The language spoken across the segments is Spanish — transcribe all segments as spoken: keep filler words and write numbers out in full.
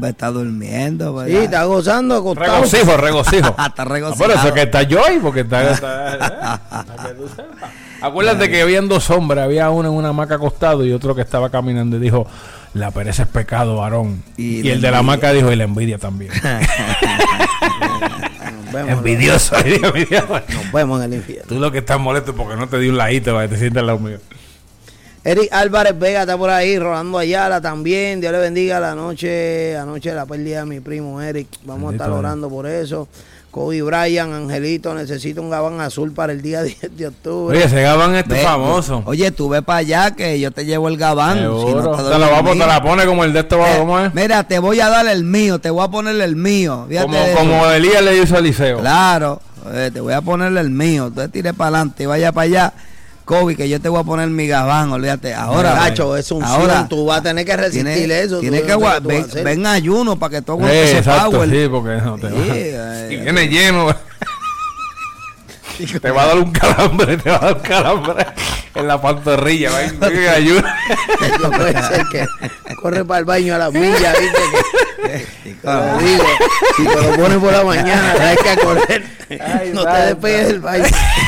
Hombre, está durmiendo, ¿verdad? Sí, está gozando, acostado. Regocijo, regocijo. Está regocijado. Por eso es que está Joy, porque está... está ¿eh? Para que tú sepas. Acuérdate que habían dos hombres, había uno en una hamaca acostado y otro que estaba caminando y dijo, la pereza es pecado, varón. Y, y el de la hamaca dijo, y la envidia también. Envidioso. Nos vemos en el infierno. Tú lo que estás molesto porque no te di un ladito para que te sientas al lado mío. Eric Álvarez Vega está por ahí, Rolando Ayala también. Dios le bendiga la noche, anoche la pérdida de mi primo Eric. Vamos Bendito a estar orando por eso. Kobe Bryant, Angelito, necesito un gabán azul para el día diez de octubre. Oye, ese gabán es Ve, famoso. Oye, tú ve para allá que yo te llevo el gabán. Si no te, te, la vamos, te la pone como el de esto, eh, ¿cómo es? Mira, te voy a dar el mío, te voy a poner el mío. Como, como Elías le hizo a Eliseo. Claro, eh, te voy a poner el mío. Entonces tire para adelante y vaya para allá. Kobe, que yo te voy a poner mi gabán, olvídate. Ahora, Nacho, es un ahora son, tú vas a tener que resistir tiene, eso. Tiene que no ven, ven ayuno para que tú aguantes eh, ese exacto, power. Sí, porque no te sí, va. Eh, y viene lleno. Te va a dar un calambre, te va a dar un calambre en la pantorrilla. Va a ayuda. No puede ser que corre para el baño a la milla, ¿viste? Que, te lo digo, si te lo pones por la mañana, tienes que correr. Ay, no te despegues del baño.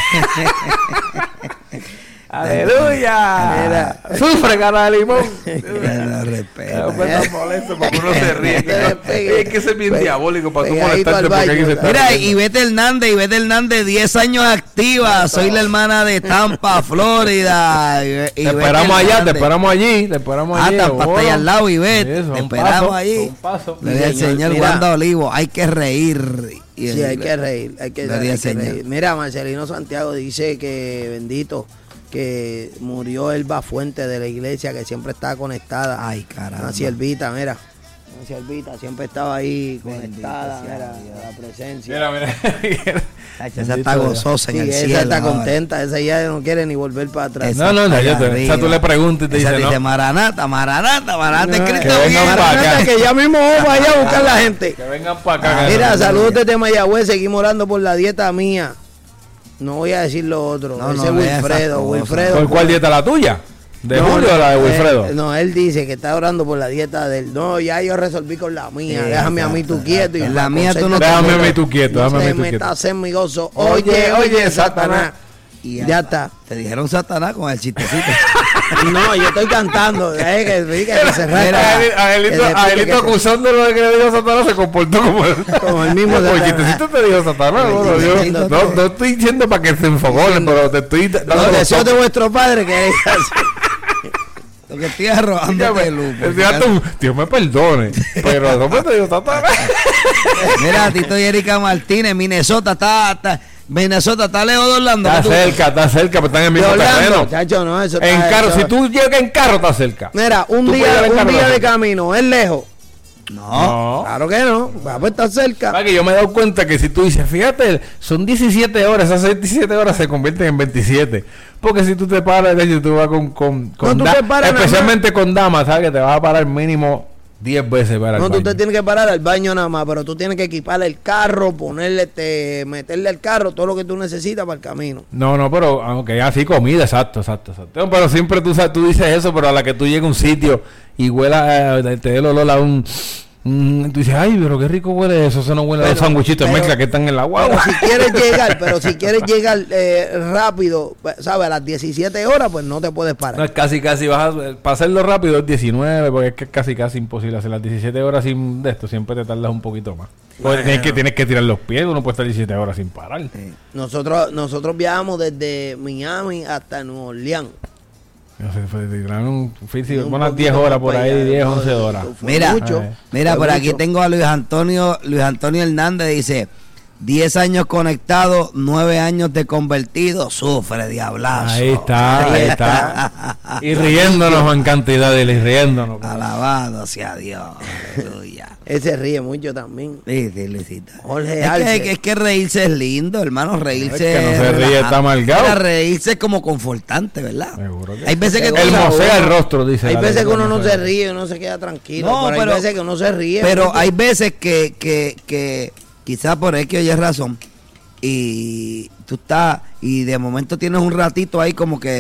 ¡Aleluya! Mira. ¡Sufre, cara de limón! No respeta. No molesto porque uno se ríe. Es que ese es bien diabólico para tú molestarte porque hay que se Mira, Ivette Hernández, Ivette Hernández, diez años activa. Soy la hermana de Tampa, Florida. Te esperamos allá, te esperamos allí, te esperamos allí. Ah, Tampa está ahí al lado, Ivette. Te esperamos allí. Le dice el señor Wanda Olivo, hay que reír. Sí, hay que reír, hay que reír. Mira, Marcelino Santiago dice que bendito, que murió Elba Fuente de la iglesia, que siempre estaba conectada. Ay, caramba. Una siervita, mira. Una siervita, siempre estaba ahí conectada, mira, la presencia. Mira, mira. Esa está gozosa en sí, el esa cielo. Está contenta, esa ya no quiere ni volver para atrás. Esa no, no, no, yo te, esa tú le preguntas y te esa dice, dice, no. Maranata, Maranata, Maranata, no, Cristo que vengan para acá. Que ya mismo vamos allá a buscar la gente. Que vengan para acá. Ah, mira, saludos desde Mayagüez, seguimos orando por la dieta mía. No voy a decir lo otro. No, Ese no, Wilfredo, Wilfredo. ¿Por cuál dieta, la tuya? ¿De no, Julio no, o la de Wilfredo? Él, no, él dice que está orando por la dieta del. No, ya yo resolví con la mía. Sí, déjame exacto, a mí tú quieto. Y la mía tú no te Déjame a mí tú quieto. No déjame te a mí tú metas quieto. en mi gozo. Oye, oye, Satanás. Y ya, ya está. Te dijeron Satanás con el chistecito. No, yo estoy cantando. Eh, que, que, que se Aelito acusándolo de que le dijo Satanás se comportó como el, como el mismo. Oye, chistecito te dijo Satanás. Bueno, yo, no, no, no estoy diciendo para que se enfogonen, pero te estoy dando los deseos de vuestro padre que es así. Lo que estoy arrojando de luz. Dios me perdone, pero no me te digo Satanás. Mira, Tito y Erika Martínez, Minnesota está, está Minnesota está lejos de Orlando. Está cerca, está cerca, pero están en el mismo terreno. Chacho, no, eso en está carro, eso. Si tú llegas en carro, está cerca. Mira, un día, un día de camino, ¿es lejos? No, no, claro que no, va a estar cerca. Para que yo me he dado cuenta que si tú dices, fíjate, son diecisiete horas, esas diecisiete horas se convierten en veintisiete. Porque si tú te paras, de hecho, tú vas con, con, con no, da, especialmente con damas, ¿sabes? Que te vas a parar mínimo diez veces para no, el tú baño. te tienes que parar al baño nada más, pero tú tienes que equiparle el carro, ponerle, te, meterle al carro todo lo que tú necesitas para el camino. No, no, pero aunque así comida, exacto, exacto, exacto. Pero siempre tú, tú dices eso, pero a la que tú llegas a un sitio y huela, eh, te dé el olor a un... Mm, tú dices, ay, pero qué rico huele eso, eso no huele a los sandwichitos de mezcla que están en la guagua. Pero si quieres llegar, pero si quieres llegar eh, rápido, ¿sabes? A las diecisiete horas, pues no te puedes parar. No, es casi, casi, vas a, para hacerlo rápido es diecinueve, porque es que es casi, casi imposible hacer las diecisiete horas sin de esto, siempre te tardas un poquito más. Porque bueno. tienes, que, tienes que tirar los pies, uno puede estar diecisiete horas sin parar. Sí. Nosotros, nosotros viajamos desde Miami hasta Nueva Orleans. No sé, fue, un físico, unas diez horas por ahí, diez, once horas. Mira, mucho, mira, por aquí tengo a Luis Antonio, Luis Antonio Hernández, dice, diez años conectado, nueve años de convertido, sufre diablazo. Ahí está, ahí está. Y riéndonos en cantidad, y riéndonos. Alabado sea Dios, aleluya. Él se ríe mucho también. Sí, sí, Luisita. Jorge es, que, es, que, es que reírse es lindo, hermano, reírse. Es que no se ríe, está amargado. Para reírse es como confortante, ¿verdad? Seguro que hay veces que el mosea el rostro, dice. Hay veces que uno no se ríe, uno se queda tranquilo. No, pero, pero hay veces que uno se ríe. Pero porque... hay veces que, que, que quizás por X o Y razón, y tú estás, y de momento tienes un ratito ahí como que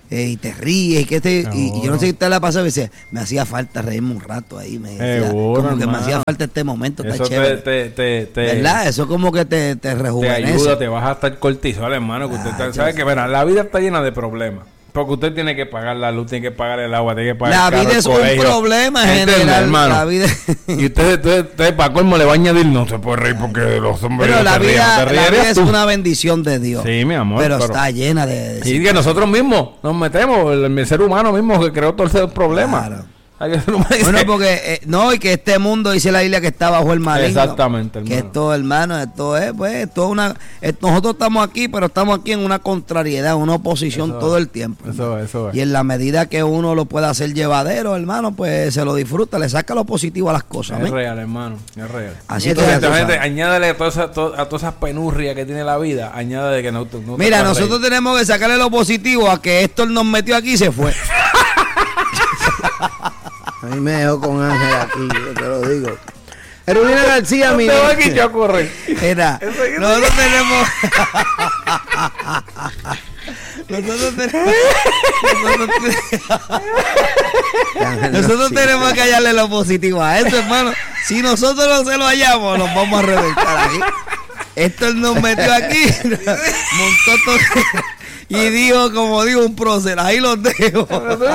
eh, y te ríes y que te, y, y yo no sé si usted la pasó, me dice, me hacía falta reírme un rato ahí, me decía, Seguro, como que hermano. me hacía falta este momento, está Eso chévere. te, te, te, te, ¿verdad? Eso como que te, te te rejuvenece. ayuda, te baja hasta el cortisol, hermano. Que usted Ah, está- sabe que mira, la vida está llena de problemas. Porque usted tiene que pagar la luz, tiene que pagar el agua, tiene que pagar La el carro, vida el es un colegio. problema en ¿Entiende, general, hermano? la vida- Y usted, usted, usted para colmo le va a añadir, no se puede reír porque los hombres Pero no la se ríen. vida, ¿No te la vida reirías es tú? una bendición de Dios. Sí, mi amor. Pero, pero- está llena de... de Y que nosotros mismos nos metemos, el, el ser humano mismo que creó todo el problema. Claro. Hay que ser humano y Bueno, se- porque eh, no, y que este mundo, dice la Biblia, que está bajo el maligno. Exactamente, Que hermano. esto, hermano, esto es, pues, esto es una. eh, nosotros estamos aquí, pero estamos aquí en una contrariedad, una oposición Eso todo es. el tiempo. Eso hermano. es, eso es. Y en la medida que uno lo pueda hacer llevadero, hermano, pues se lo disfruta, le saca lo positivo a las cosas. Es ¿ven? real, hermano. Es real. Así que Entonces, ya tú gente, sabes. añádale a todas esas to- a todas esas penurrias que tiene la vida, añádale que no, no te Mira, puedes nosotros reír. tenemos que sacarle lo positivo a que Héctor nos metió aquí y se fue. A mí me dejó con Ángel aquí, yo te lo digo. Erudina García, mi Te voy a quitar a correr. Mira, nosotros tenemos. Nosotros tenemos. Nosotros, nosotros tenemos que hallarle lo positivo a eso, hermano. Si nosotros no se lo hallamos, nos vamos a reventar aquí. Esto él nos metió aquí, montó todo y dijo, como digo, un prócer, ahí los dejo.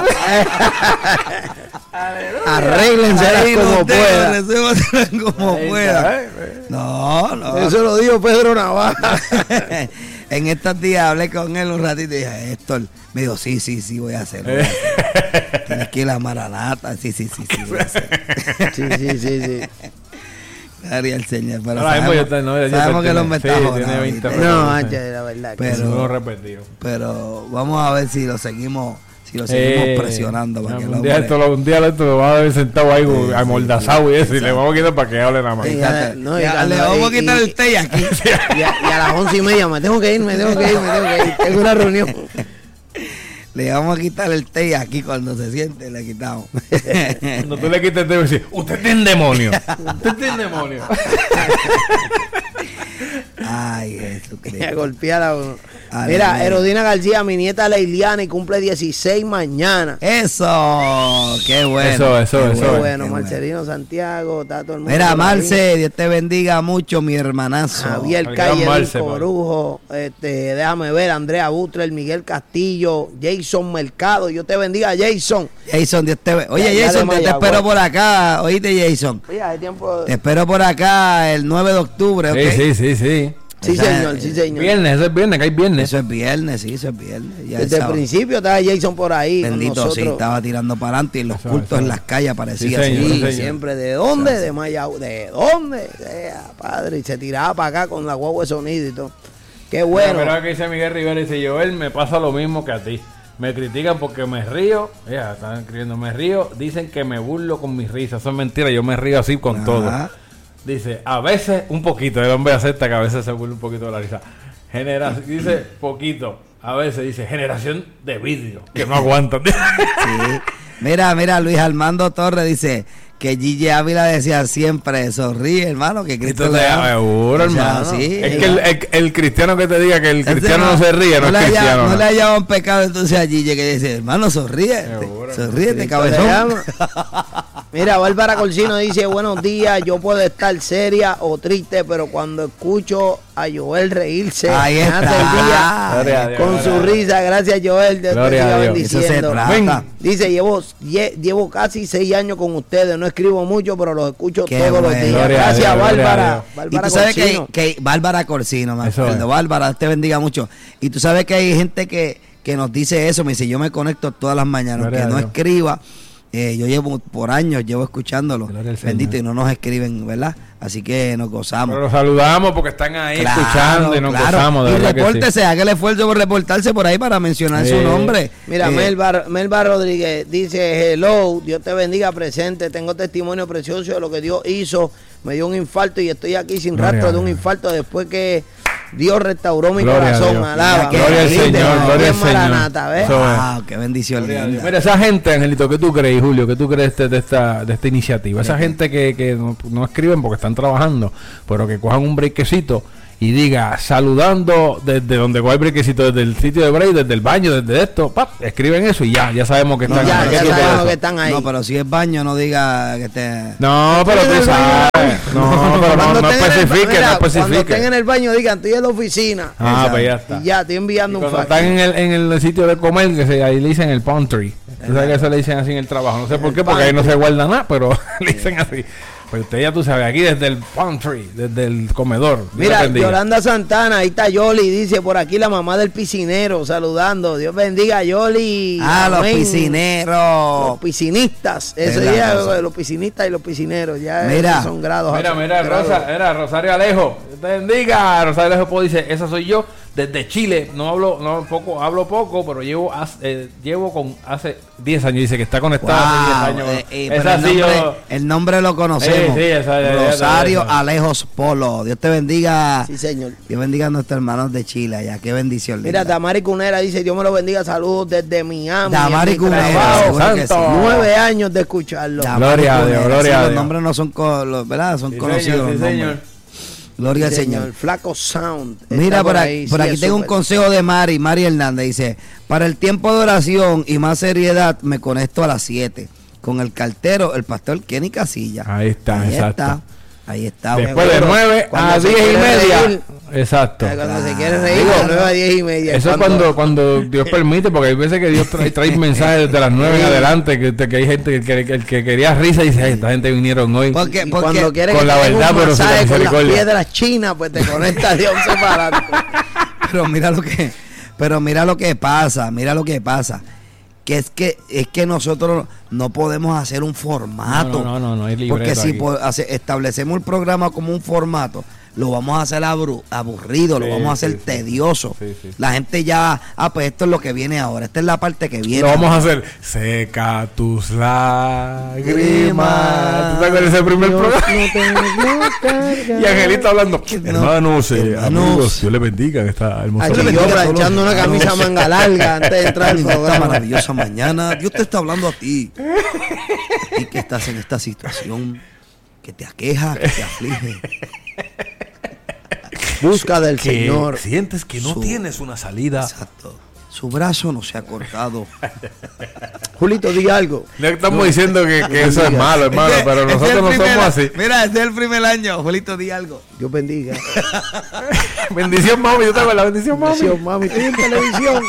Arréglense Ahí como los dejo, puedan. resuélvanselas como Ahí puedan. está, eh. No, no. Eso lo dijo Pedro Navaja. En estos días hablé con él un ratito y dije, Héctor, me dijo, sí, sí, sí, voy a hacerlo. voy a hacerlo. Tienes que ir a Maranata, sí, sí, sí, sí, voy a hacerlo. Sí, sí, sí, sí. Gloria al Señor, pero Ahora mismo sabemos, yo te- no, yo sabemos te- que los me sí, está tiene jodiendo, veinte ¿viste? No, Ángel, la verdad que Pero- sí. No repetido. Pero vamos a ver si lo seguimos, si lo seguimos Eh, presionando para no, que el un, día hombre- esto, lo- un día esto lo va a ver sentado ahí Sí, amordazado sí, y eso, y sí. le vamos a quitar para que hable nada más. Sí. Quítate- No, y ya, cuando- le vamos a y- quitar y- el té aquí. Y a, y a las once y media me tengo que ir, me tengo que ir, me tengo que ir. Tengo una reunión. Le vamos a quitar el té aquí cuando se siente, le quitamos. Cuando tú le quites el dedo y dices, usted tiene demonio. Usted tiene demonio. Ay, Y a Jesucristo. golpear a uno. Aleluya. Mira, Erodina García, mi nieta Leiliana, y cumple dieciséis mañana. Eso, qué bueno. Eso, eso, qué eso Qué es. bueno, qué Marcelino Santiago, está todo el mundo. Mira, por ahí. Marce, Dios te bendiga mucho, mi hermanazo. Javier El gran Calle, Marce, Edwin Corujo, este, déjame ver, Andrea Butler, Miguel Castillo, Jason Mercado. Dios te bendiga, Jason. Jason, Dios te Oye, Ya- ya Jason, de te, te Mayagüez. espero por acá. Oíste, Jason. Oye, hace tiempo. Te espero por acá el nueve de octubre, ¿ok? Sí, sí, sí, sí. Sí, Esa- señor, sí, señor. Viernes, eso es viernes, que hay viernes. Eso es viernes, sí, eso es viernes. Ya Desde el sábado. principio estaba Jason por ahí. con Bendito, sí, nosotros. estaba tirando para adelante y en los Eso, cultos eso. en las calles aparecía Sí, así. señor, Sí, señor. siempre. ¿De dónde? De Mayagüez. ¿De dónde? Sea, padre. Y se tiraba para acá con la guagua de sonido y todo. Qué bueno. Bueno, pero que dice Miguel Rivera, dice Joel, me pasa lo mismo que a ti. Me critican porque me río, ya están escribiendo, me río, dicen que me burlo con mis risas, eso es mentira, yo me río así con Ajá. todo. Dice, a veces un poquito, el hombre acepta que a veces se burla un poquito de la risa. Genera, dice poquito, a veces dice generación de vídeo, que no aguantan. Sí. Mira, mira, Luis Armando Torres dice que Gigi Ávila decía siempre, sonríe, hermano, que Cristo Entonces, le ama. seguro, O sea, hermano. sí. es que el, el- el cristiano que te diga que el Ese cristiano no se ríe, no, le es haya- cristiano. no no. le hallaban pecado entonces a Gigi que dice, hermano, sonríe, Seguro, sonríete, Cristo cabezón. le ama. Mira, Bárbara Corsino dice, buenos días, yo puedo estar seria o triste, pero cuando escucho a Joel reírse, Ahí me hace está. el día Gloria a Dios, con gloria su a Dios. risa. Gracias, Joel, Dios te Gloria siga a Dios. Eso se bendiciendo. trata. Ven. Dice, llevo, lle- llevo casi seis años con ustedes, no escribo mucho, pero los escucho Qué todos los bueno. días. Gloria a Gracias, Dios, gloria a Bárbara. Dios. Y Bárbara tú sabes que, Corsino. que Bárbara Corsino, me Eso acuerdo. es. Bárbara, Dios te bendiga mucho. Y tú sabes que hay gente que, que nos dice eso, me dice, yo me conecto todas las mañanas, Gloria que a no Dios. escriba. Eh, yo llevo por años, llevo escuchándolo. Gloria al Señor. Bendito, y no nos escriben, ¿verdad? Así que nos gozamos. Pero los saludamos porque están ahí Claro, escuchando y nos claro. gozamos, de y verdad que sí. repórtese, haga el esfuerzo por reportarse por ahí para mencionar Sí. su nombre. Mira, Eh, Melba, Melba Rodríguez dice, hello, Dios te bendiga presente, tengo testimonio precioso de lo que Dios hizo, me dio un infarto y estoy aquí sin Gloria rastro a de un Dios. infarto después que Dios restauró mi Gloria a corazón, Dios. alaba. Gloria al ¿viste? Señor, Aquí gloria en al Señor. Maranata, ¿ves? Eso es. Wow, qué bendición Gloria a Dios. linda. Mira, esa gente, Angelito, ¿qué tú crees, Julio? ¿Qué tú crees de, de esta, de esta iniciativa? Esa gente que, que no, no escriben porque están trabajando, pero que cojan un breakcito y diga saludando desde donde hay brequecito, desde el sitio de break, desde el baño, desde esto, pap, escriben eso y ya, ya sabemos que están, no, ya, ya sabemos que están ahí. No, pero si es baño, no diga que te... No, pero tú sabes. No, pero no, no especifique, no especifique. Cuando estén en el baño, digan, estoy en la oficina. Ah, pues ya está. Y ya, estoy enviando y un cuando fax. están en el, en el sitio de comer, que se, ahí le dicen el pantry. Tú sabes que eso le dicen así en el trabajo. No sé por qué, porque ahí no se guarda nada, pero le dicen así. Pues usted ya tú sabes, aquí desde el pantry, desde el comedor. Mira, Yolanda Santana, ahí está Yoli, dice por aquí la mamá del piscinero, saludando. Dios bendiga a Yoli. Ah, amén. Los piscineros. Los piscinistas. Eso ya, los piscinistas y los piscineros, ya mira, son grados. Mira, mira, grados. Rosa, era Rosario Alejo. Dios te bendiga. Rosario Alejo pues, dice, esa soy yo. Desde Chile, no hablo, no poco, hablo poco, pero llevo hace, eh, llevo con hace diez años, dice que está conectado wow, hace diez años. Eh, eh, esa el, sí nombre, yo... el nombre lo conocemos. Sí, sí, esa, ya, Rosario ya, ya, ya. Alejos Polo. Dios te bendiga. Sí, señor. Dios bendiga a nuestros hermanos de Chile allá. Qué bendición. Mira, linda. Damari Cunera dice, Dios me lo bendiga, saludos desde Miami. Damari Cunera. Cunera. Sí. Nueve años de escucharlo. Gloria a Dios, gloria sí, a los Dios. nombres no son, co los, ¿verdad? Son Sí, conocidos. señor, los sí, nombres. señor. Gloria al Sí, Señor. señor. Flaco Sound. Mira, está por, ahí, aquí, por sí, aquí es tengo un súper. consejo de Mari, Mari Hernández. Dice, para el tiempo de oración y más seriedad, me conecto a las siete con el cartero, el pastor Kenny Casilla. Ahí está, ahí exacto. Está, ahí está. Después de Seguro. nueve Cuando a se diez y quiere media. reír. Exacto. Eh, Cuando Claro. se quiere reír, Digo, de nueve a diez y media. Eso es cuando, cuando Dios permite, porque hay veces que Dios trae, trae mensajes desde las nueve en adelante, que, que hay gente que, que, que, que quería risa y dice, "Ay, esta gente vinieron hoy. Porque, Y porque cuando quieres con que la te den verdad, un pero sin la masaje con las misericordia. piedras chinas, pues te conectas de once para adelante. pero mira lo que, pero mira lo que pasa, mira lo que pasa. Que es que es que nosotros no podemos hacer un formato. No, no, no, no hay libreto porque si aquí. po- hace- establecemos el programa como un formato, lo vamos a hacer abru- aburrido, Sí, lo vamos a hacer sí, sí. tedioso. Sí, sí. La gente ya, ah, pues esto es lo que viene ahora, esta es la parte que viene. Lo vamos a ahora. hacer. Seca tus lágrimas. ¿Tú te acuerdas de ese primer programa? Y Angelito hablando. Hermanos, eh, Hermanos. amigos, Dios les bendiga. Que está hermoso. Aquí le yo bendiga a todos planchando los una camisa hermanos. manga larga antes de entrar al En esta programa. maravillosa mañana, Dios te está hablando a ti. A ti que estás en esta situación que te aqueja, que te aflige. Busca del Que Señor. sientes que no Su- tienes una salida. Exacto. Su brazo no se ha cortado. Julito, diga algo. No estamos diciendo que, que eso es malo, hermano, pero Ese es nosotros el no primer- somos así. Mira, este es el primer año. Julito, di algo. Dios bendiga. Bendición, mami. ¿Tú te acuerdas? Bendición, mami. Bendición, mami. Estoy en televisión.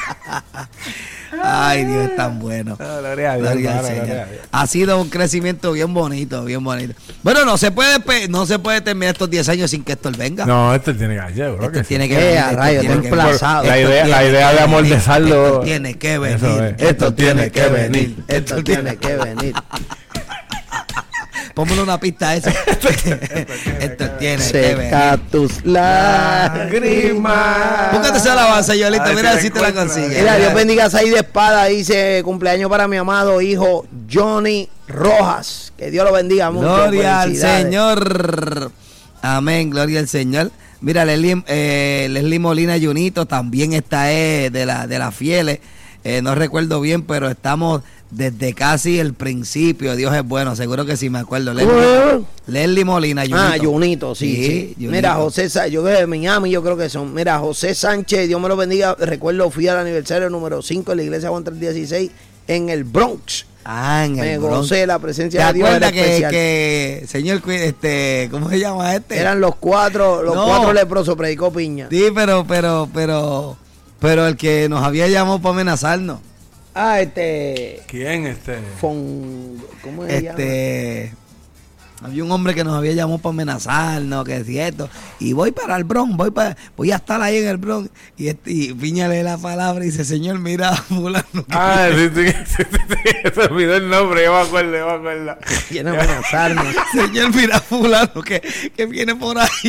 Ay, Dios es tan bueno. Ah, gloria a Dios, Gloria al hermano, Señor. gloria a Dios. Ha sido un crecimiento bien bonito, bien bonito. Bueno, no se puede pe- no se puede terminar estos diez años sin que esto venga. No, este tiene que hacer, bro. Esto que sí. tiene que Eh, venir, a esto rayos, tiene ten que plazado. venir. La Esto idea- la tiene idea que de venir, amordazarlo- Esto tiene que Eso venir. es. Esto tiene que venir. Esto tiene que venir. Póngale una pista a eso. Esto tiene que Seca venir. tus lágrimas. Búscate esa alabanza, Yolito. Ay, Mira si si la te la encuentras. consigues. Mira, Dios bendiga a Saí de Espada. Dice cumpleaños para mi amado hijo Johnny Rojas. Que Dios lo bendiga mucho. Gloria al Felicidades. Señor. Amén, gloria al Señor. Mira, Leslie, eh, Leslie Molina Junito también está eh, de la de las fieles. Eh, no recuerdo bien, pero estamos desde casi el principio. Dios es bueno, seguro que sí me acuerdo. Leslie, Uh. Leslie Molina Junito. Ah, Junito, sí, Sí, sí. Junito. Mira, José, Sa- yo que de Miami, yo creo que son. Mira, José Sánchez, Dios me lo bendiga. Recuerdo, fui al aniversario número cinco en la iglesia Juan tres dieciséis en el Bronx. Ah, en Me el Bronx. gocé la ¿Te presencia de Dios. Era acuerdas que, especial. que, señor, cu- este, ¿cómo se llama este? Eran los cuatro, los No. cuatro leprosos, predicó Piña. Sí, pero, pero, pero, pero el que nos había llamado para amenazarnos. Ah, este. ¿Quién este? Fon, ¿Cómo se llama? Este, había un hombre que nos había llamado para amenazarnos, que decía esto, y voy para el Bronx, voy para, voy a estar ahí en el Bronx, y, este, y Piña lee la palabra y dice, señor, mira, fulano. que- Ah, sí, sí, sí, sí, sí, se olvidó el nombre, yo me acuerdo, yo me acuerdo. Quieren amenazarnos. Señor, mira, fulano, que, que viene por ahí.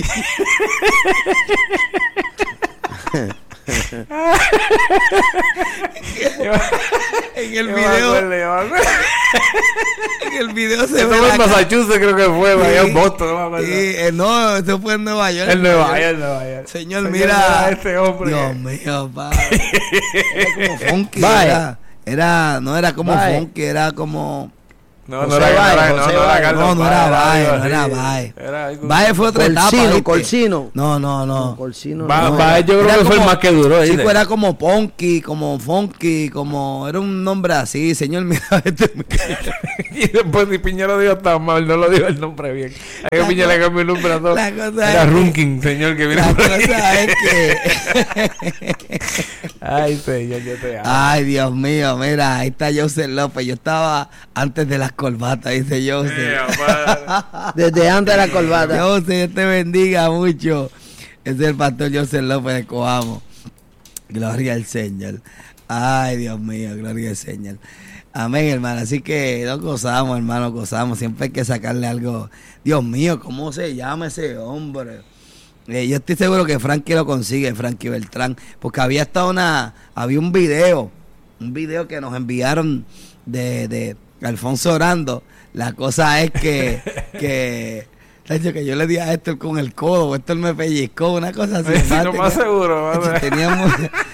En el Yo me video, acuerdo, yo me acuerdo. en el video se Eso ve fue la en cara. Massachusetts, creo que fue, Sí. allá en Boston, no me acuerdo. Sí, eh, no, eso fue en Nueva York. En Nueva York, en Nueva York. Señor, Señor, mira, este hombre. Dios mío, padre. Era como funky. Vaya. Era, era, no era como Vaya. funky, era como, No, no era Baez, no, no era Carlos. No, no era Baez, no era Baez. Baez fue otra etapa. Colcino, Colcino. No, no, no. Colcino. Baez yo creo que fue el más que duró. Sí, era como Ponky, como Funky, como... Era un nombre así, señor, mira este... Y después si Piñera lo dijo tan mal, no lo dijo el nombre bien. Hay que Piñera le cambió el nombre a todos. Era Runking, señor, que viene por ahí. La cosa es que... Ay, señor, yo te amo. Ay, Dios mío, mira, ahí está Joseph López. Yo estaba antes de las corbatas, dice Joseph. Yeah, Desde antes de las corbatas. Joseph, Dios te bendiga mucho. Ese es el pastor Joseph López de Coamo. Gloria al Señor. Ay, Dios mío, gloria al Señor. Amén, hermano. Así que nos gozamos, hermano, gozamos. Siempre hay que sacarle algo. Dios mío, ¿cómo se llama ese hombre? Eh, yo estoy seguro que Frankie lo consigue, Frankie Beltrán, porque había estado una, había un video, un video que nos enviaron de, de Alfonso Orando. La cosa es que, que, que yo le di a Héctor con el codo, Héctor me pellizcó, una cosa así. Sí, lo más seguro. Teníamos...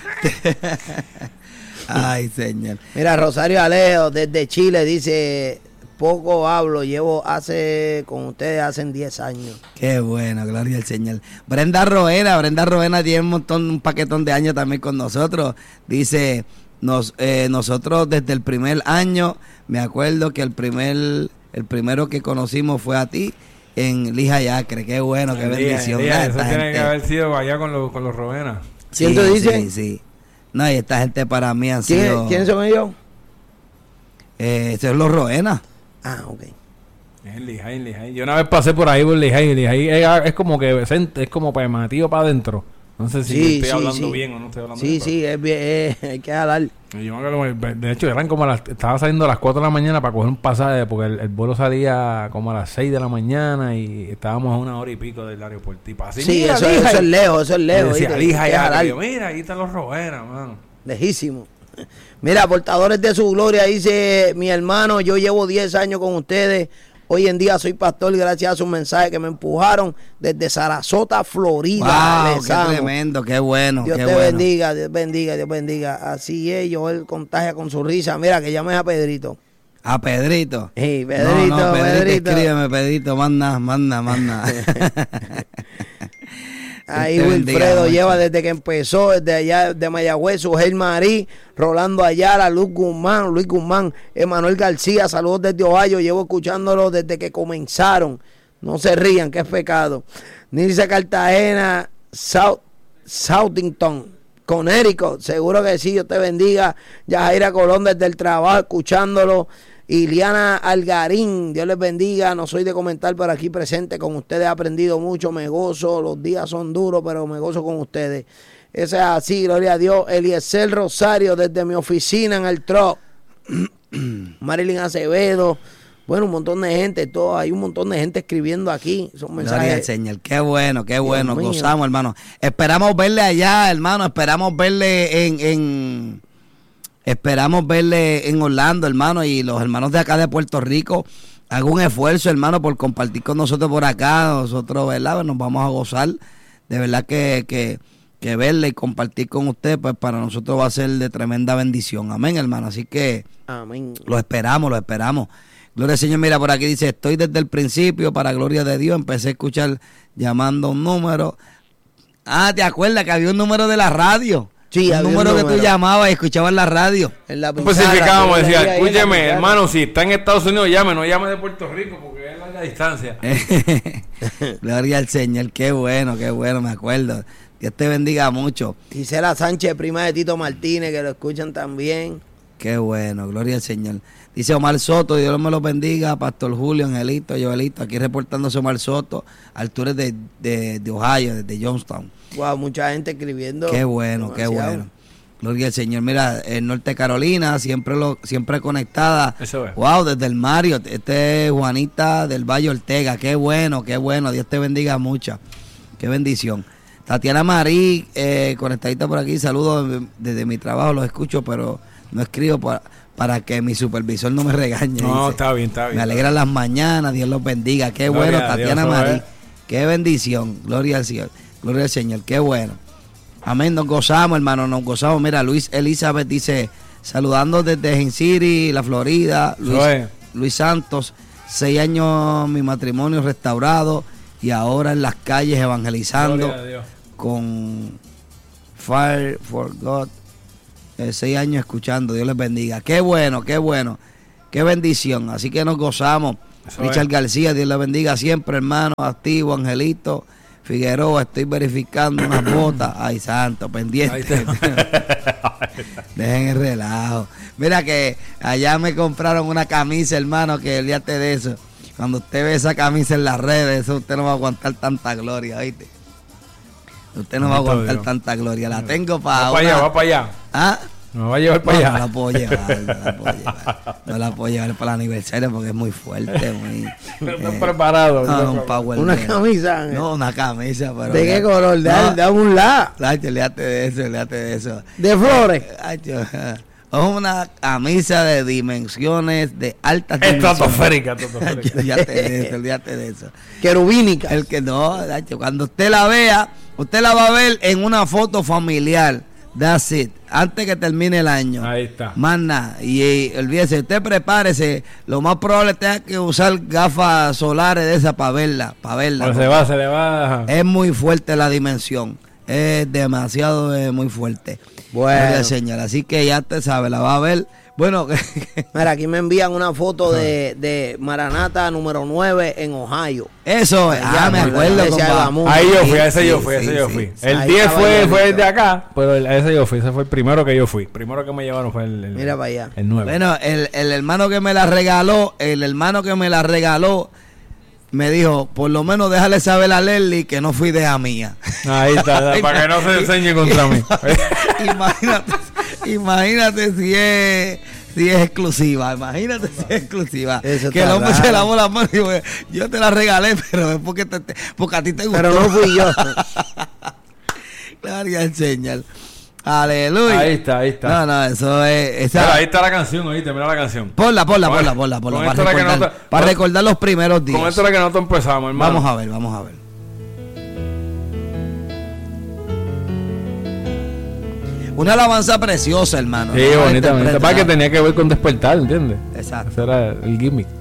Ay, señor. Mira, Rosario Alejo desde Chile dice: poco hablo, llevo hace con ustedes hace diez años. Qué bueno, gloria al Señor. Brenda Roena, Brenda Roena tiene un montón, un paquetón de años también con nosotros. Dice, nos, eh, nosotros desde el primer año, me acuerdo que el primer, el primero que conocimos fue a ti en Lija Yacre. Qué bueno, qué bendición. Día, día, eso tiene gente. que haber sido allá con los, con los Roena. Sí, ¿Quién te dice? Sí, sí. No, y esta gente para mí han ¿Quién, sido... ¿Quiénes son ellos? Eh, estos son los Roena. Ah, ok. Es Lijay, Lijay. Yo una vez pasé por ahí por Lijay. Lijay es, es como que es como para metido para adentro. No sé si Sí, estoy sí, hablando sí. bien o no estoy hablando Sí, bien. sí, es bien, eh, hay que jalar. Yo me acuerdo, de hecho, eran como a las, estaba saliendo a las cuatro de la mañana para coger un pasaje, porque el, el vuelo salía como a las seis de la mañana y estábamos a una hora y pico del aeropuerto. Y pasé, Sí, mira, eso, Lijay. eso es lejos, eso es lejos. Decía, ¿viste? Lijay, Hay que jalar. yo, mira, ahí están los Roena, mano. Lejísimo. Mira, portadores de su gloria, dice mi hermano, yo llevo diez años con ustedes. Hoy en día soy pastor gracias a sus mensajes que me empujaron desde Sarasota, Florida. Wow, qué tremendo, qué bueno. Dios qué te bueno. bendiga, Dios bendiga, Dios bendiga. Así es, yo él contagia con su risa. Mira, que llames a Pedrito. A Pedrito. Sí, Pedrito, no, no, Pedrito, Pedrito. escríbeme, Pedrito, manda, manda, manda. Ahí Dios te bendiga Wilfredo mucho. lleva desde que empezó, desde allá de Mayagüez, Sugel Marí, Rolando Ayala, Luis Guzmán, Luis Guzmán, Emanuel García, saludos desde Ohio, llevo escuchándolo desde que comenzaron. No se rían, que es pecado. Nilce Cartagena, South, Southington, Connecticut, seguro que sí, Dios te bendiga. Yajaira Colón desde el trabajo, escuchándolo. Iliana Algarín, Dios les bendiga. No soy de comentar, pero aquí presente con ustedes he aprendido mucho, me gozo. Los días son duros, pero me gozo con ustedes. Eso es así, gloria a Dios. Eliezer Rosario desde mi oficina en el truck. Marilyn Acevedo. Bueno, un montón de gente, todo, hay un montón de gente escribiendo aquí. Son mensajes. Gloria al Señor, qué bueno, qué bueno, mío. gozamos, hermano. Esperamos verle allá, hermano, esperamos verle en, en esperamos verle en Orlando, hermano, y los hermanos de acá de Puerto Rico hagan un esfuerzo, hermano, por compartir con nosotros por acá. Nosotros, ¿verdad? Nos vamos a gozar. De verdad que, que, que verle y compartir con usted, pues para nosotros va a ser de tremenda bendición. Amén, hermano. Así que Amén. lo esperamos, lo esperamos. Gloria al Señor, mira por aquí dice, estoy desde el principio, para gloria de Dios, empecé a escuchar llamando un número. Ah, ¿te acuerdas que había un número de la radio? Sí, un había un número que tú número. llamabas y escuchabas en la radio. En la Pues pizarra, especificábamos, que decía, venía ahí en la escúcheme, pizarra. hermano, si está en Estados Unidos, llame, no llame de Puerto Rico porque es larga distancia. Gloria al Señor, qué bueno, qué bueno, me acuerdo. Dios te bendiga mucho. Gisela Sánchez, prima de Tito Martínez, que lo escuchan también. Qué bueno, gloria al Señor. Dice Omar Soto, Dios me los bendiga, Pastor Julio, Angelito, Joelito, aquí reportándose Omar Soto, altura de, de, de Ohio, desde Johnstown. Wow, mucha gente escribiendo. Qué bueno, qué demasiado. bueno. Gloria al Señor. Mira, el Norte Carolina, siempre lo, siempre conectada. Eso es. Wow, desde el Mario. Este es Juanita del Valle Ortega. Qué bueno, qué bueno. Dios te bendiga mucho. Qué bendición. Tatiana Marí, eh, conectadita por aquí. Saludos desde mi trabajo, los escucho, pero no escribo para, para que mi supervisor no me regañe. No, dice. está bien, está bien. Me alegra las mañanas, Dios los bendiga. Qué Gloria bueno, a Dios, Tatiana eso Marí. es. Qué bendición. Gloria al Señor. Gloria al Señor. Qué bueno. Amén. Nos gozamos, hermano. Nos gozamos. Mira, Luis Elizabeth dice, saludando desde Gen City, la Florida. Luis, Eso es. Luis Santos, seis años mi matrimonio restaurado y ahora en las calles evangelizando con Fire for God. Eh, seis años escuchando, Dios les bendiga. Qué bueno, qué bueno, qué bendición. Así que nos gozamos. Eso Richard es. García, Dios les bendiga siempre, hermano, activo, Angelito Figueroa, estoy verificando unas botas. Ay, santo, pendiente. Dejen el relajo. Mira que allá me compraron una camisa, hermano, que olvídate de eso. Cuando usted ve esa camisa en las redes, eso usted no va a aguantar tanta gloria, ¿oíste? Usted no va a aguantar tanta gloria. La tengo para... Va para allá, va para allá. ¿Ah? Me va a llevar para no, allá. No la puedo llevar, no la puedo llevar. No la puedo llevar para el aniversario porque es muy fuerte, muy... No están eh, preparados. No, no, un power una man. camisa. No, una camisa, pero... ¿De qué color? De, no, de un lado. Ay, léate de eso, léate de eso. ¿De flores? Ay, es una camisa de dimensiones, de altas dimensiones. Estratosférica, estratosférica. Léate de eso, léate de eso. Querubínica. El que no, cuando usted la vea, usted la va a ver en una foto familiar. That's it. Antes que termine el año. Ahí está. Más nada. Y, y olvídese, usted prepárese. Lo más probable es que tenga que usar gafas solares de esas para verla. Para verla. Pues se va, se le va. Es muy fuerte la dimensión. Es demasiado eh, muy fuerte. Bueno. Señor. Así que ya te sabe, la va a ver. Bueno, mira, aquí me envían una foto de, de Maranata número nueve en Ohio. Eso, ah, me acuerdo. Ahí yo fui, a ese sí, yo fui, a ese sí, yo fui. Sí, el diez fue, fue de acá, pero el, a ese yo fui, ese fue el primero que yo fui. Primero que me llevaron fue el, el mira para allá. El nueve. Bueno, el, el hermano que me la regaló, el hermano que me la regaló, me dijo, por lo menos déjale saber a Leslie que no fui de hija mía. Ahí está, para que no se enseñe contra mí. Imagínate, imagínate si es, si es exclusiva, imagínate si es exclusiva. Eso que el hombre raro. Se lavó la mano y dijo, yo te la regalé, pero es porque, te, porque a ti te gustó. Pero no fui yo. Claro, ya enseñar. Aleluya. Ahí está, ahí está. No, no, eso es... Esa... Mira, ahí está la canción, oíste, mira la canción. Ponla, ponla, ponla, ponla, ponla. Para, recordar, no te... para recordar los primeros días. Con esto era que nosotros empezamos, hermano. Vamos a ver, vamos a ver. Una alabanza preciosa, hermano. Sí, bonita, bonita. Para que tenía que ver con despertar, ¿entiendes? Exacto. Ese era el gimmick.